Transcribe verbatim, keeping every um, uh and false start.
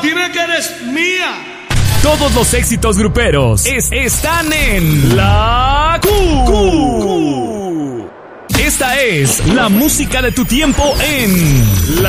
dime que eres mía. Todos los éxitos gruperos es, están en La Q. Q. Esta es la música de tu tiempo en La